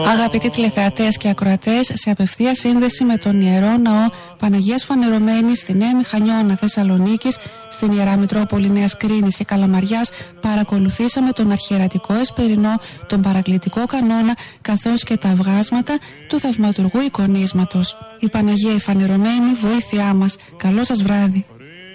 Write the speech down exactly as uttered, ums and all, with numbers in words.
Αγαπητοί τηλεθεατές και ακροατές, σε απευθεία σύνδεση με τον Ιερό Ναό Παναγίας Φανερωμένης στη Νέα Μηχανιώνα Θεσσαλονίκης, στην Ιερά Μητρόπολη Νέας Κρίνης και Καλαμαριάς, παρακολουθήσαμε τον αρχιερατικό εσπερινό, τον παρακλητικό κανόνα, καθώς και τα βγάσματα του θαυματουργού εικονίσματος. Η Παναγία η Φανερωμένη, βοήθειά μας. Καλό σας βράδυ.